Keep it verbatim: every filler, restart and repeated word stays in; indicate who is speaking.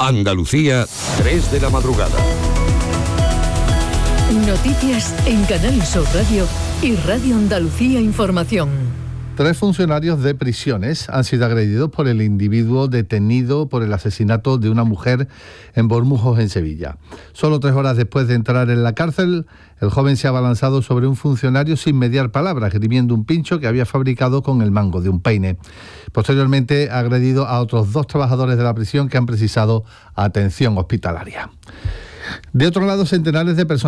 Speaker 1: Andalucía, tres de la madrugada.
Speaker 2: Noticias en Canal Sur Radio y Radio Andalucía Información.
Speaker 3: Tres funcionarios de prisiones han sido agredidos por el individuo detenido por el asesinato de una mujer en Bormujos, en Sevilla. Solo tres horas después de entrar en la cárcel, el joven se ha abalanzado sobre un funcionario sin mediar palabra, esgrimiendo un pincho que había fabricado con el mango de un peine. Posteriormente ha agredido a otros dos trabajadores de la prisión que han precisado atención hospitalaria. De otro lado, centenares de personas